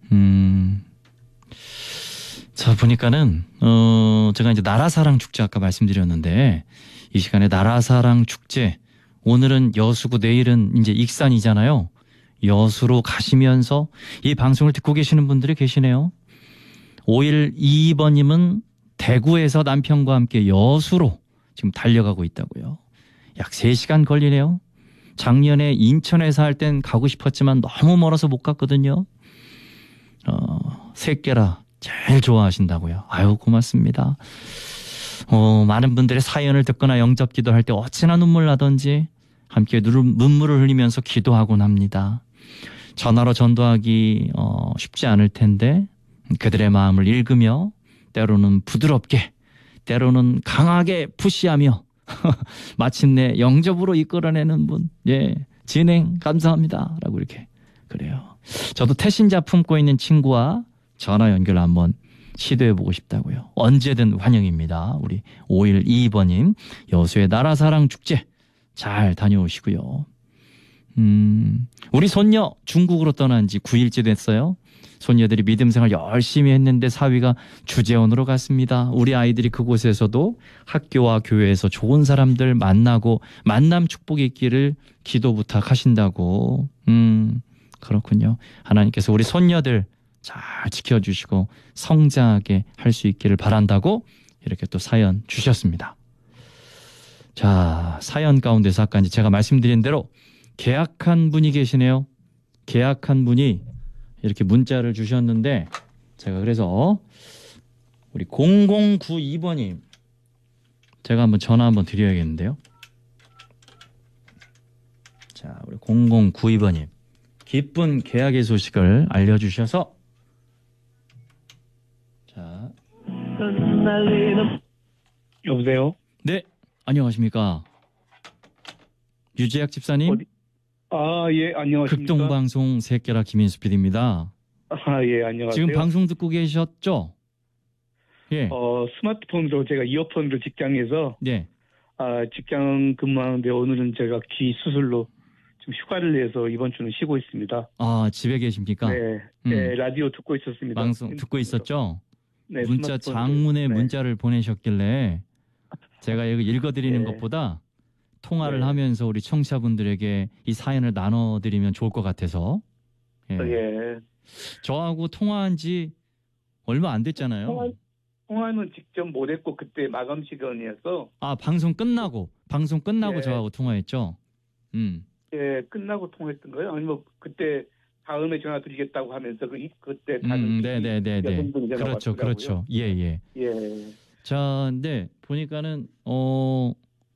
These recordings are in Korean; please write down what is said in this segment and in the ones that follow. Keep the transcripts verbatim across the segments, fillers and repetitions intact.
음. 자, 보니까는, 어, 제가 이제 나라사랑 축제 아까 말씀드렸는데, 이 시간에 나라사랑 축제, 오늘은 여수고 내일은 이제 익산이잖아요. 여수로 가시면서 이 방송을 듣고 계시는 분들이 계시네요. 오일이이 번님은 대구에서 남편과 함께 여수로 지금 달려가고 있다고요. 약 세 시간 걸리네요. 작년에 인천에 살 땐 가고 싶었지만 너무 멀어서 못 갔거든요. 어, 새끼라 제일 좋아하신다고요. 아유, 고맙습니다. 어, 많은 분들의 사연을 듣거나 영접 기도할 때 어찌나 눈물 나던지 함께 눈물을 흘리면서 기도하곤 합니다. 전화로 전도하기 어, 쉽지 않을 텐데 그들의 마음을 읽으며 때로는 부드럽게 때로는 강하게 푸시하며 마침내 영접으로 이끌어내는 분, 예, 진행 감사합니다 라고 이렇게. 그래요. 저도 태신자 품고 있는 친구와 전화 연결 한번 시도해보고 싶다고요. 언제든 환영입니다. 우리 오일이이 번님 여수의 나라사랑 축제 잘 다녀오시고요. 음, 우리 손녀 중국으로 떠난 지 구 일째 됐어요. 손녀들이 믿음 생활 열심히 했는데 사위가 주재원으로 갔습니다. 우리 아이들이 그곳에서도 학교와 교회에서 좋은 사람들 만나고 만남 축복이 있기를 기도 부탁하신다고. 음, 그렇군요. 하나님께서 우리 손녀들 잘 지켜주시고 성장하게 할 수 있기를 바란다고 이렇게 또 사연 주셨습니다. 자, 사연 가운데서 아까 이제 제가 말씀드린 대로 계약한 분이 계시네요. 계약한 분이 이렇게 문자를 주셨는데 제가 그래서 우리 공공구이 번님 제가 한번 전화 한번 드려야겠는데요. 자, 우리 공공구이 번님 기쁜 계약의 소식을 알려주셔서 자, 여보세요? 네, 안녕하십니까? 유재학 집사님? 어디? 아, 예, 안녕하십니까? 극동방송 새끼라 김인수 피디입니다. 아, 예, 안녕하세요. 지금 방송 듣고 계셨죠? 예. 어, 스마트폰으로 제가 이어폰으로 직장에서 네. 아, 직장 근무하는데 오늘은 제가 귀 수술로 좀 휴가를 내서 이번 주는 쉬고 있습니다. 아, 집에 계십니까? 네, 음. 네, 라디오 듣고 있었습니다. 방송 듣고 있었죠? 네, 문자 스마트폰으로. 장문의 네. 문자를 보내셨길래 제가 여기 읽어드리는 네. 것보다 통화를 네. 하면서 우리 청취자분들에게 이 사연을 나눠드리면 좋을 것 같아서. 예. 예. 저하고 통화한 지 얼마 안 됐잖아요. 통화, 통화는 직접 못했고 그때 마감 시간이어서. 아, 방송 끝나고 방송 끝나고 예. 저하고 통화했죠. 음. 예, 끝나고 통화했던 거예요? 아니면 그때 다음에 전화 드리겠다고 하면서 그 그때 다른 음, 네네네네. 여성분이 전화 그렇죠, 왔더라고요. 그렇죠. 예예. 예. 예. 자, 근데 보니까는 어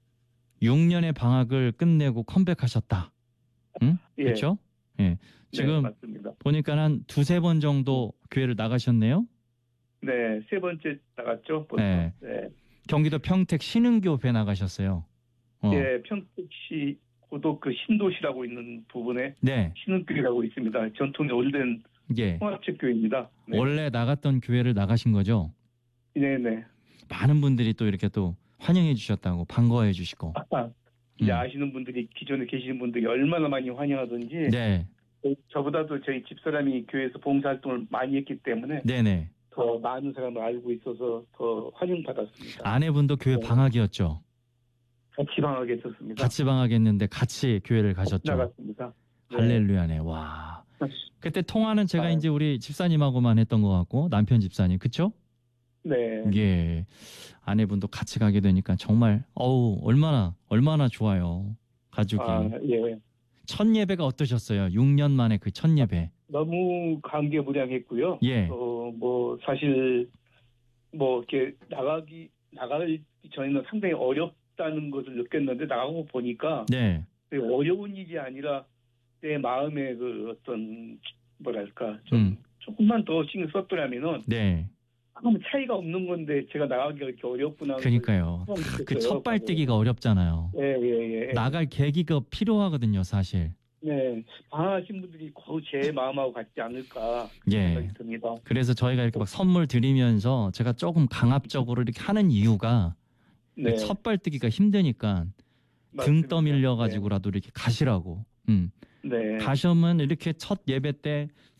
육 년의 방학을 끝내고 컴백하셨다. 응? 예. 그렇죠? 예. 지금 네, 맞습니다. 보니까 한 두세 번 정도 교회를 나가셨네요. 네, 세 번째 나갔죠. 벌써. 네. 네. 경기도 평택 신흥교회 나가셨어요. 어. 예, 평택시 고도 그 신도시라고 있는 부분에 네. 신흥교회라고 있습니다. 전통이 오래된 예. 통합책 교회입니다. 네. 원래 나갔던 교회를 나가신 거죠? 네, 네. 많은 분들이 또 이렇게 또 환영해 주셨다고 반가워해 주시고. 아, 이제 음. 아시는 분들이 기존에 계시는 분들이 얼마나 많이 환영하던지. 네. 저보다도 저희 집사람이 교회에서 봉사활동을 많이 했기 때문에 네네. 더 많은 사람을 알고 있어서 더 환영받았습니다. 아내분도 교회 네. 방학이었죠? 같이 방학에 있었습니다. 같이 방학했는데 같이 교회를 가셨죠? 나갔습니다. 네. 할렐루야네. 와. 그때 통화는 제가 아. 이제 우리 집사님하고만 했던 것 같고 남편 집사님 그쵸? 네. 예. 아내분도 같이 가게 되니까 정말 어우 얼마나 얼마나 좋아요. 가족이. 아, 예. 첫 예배가 어떠셨어요? 육 년 만에 그 첫 예배. 너무 감개무량했고요. 예. 어, 뭐 사실 뭐 이렇게 나가기 나가기 전에는 상당히 어렵다는 것을 느꼈는데 나가고 보니까 네. 되게 어려운 일이 아니라 내 마음의 그 어떤 뭐랄까 좀 음. 조금만 더 신경 썼더라면은 네. 아무 차이가 없는 건데 제가 나가기가 이렇게 어렵구나. 그러니까요. 그 첫 발뛰기가 어렵잖아요. 예, 예, 예. 나갈 계기가 필요하거든요, 사실. 네, 방하신 분들이 거의 제 마음하고 같지 않을까 예. 생각이 듭니다. 그래서 저희가 이렇게 막 선물 드리면서 제가 조금 강압적으로 이렇게 하는 이유가 네, 첫 발뜨기가 힘드니까 등 맞습니다. 떠밀려 가지고라도 이렇게 가시라고. 음. 네, 네. 가시면 이렇게 첫 예배 때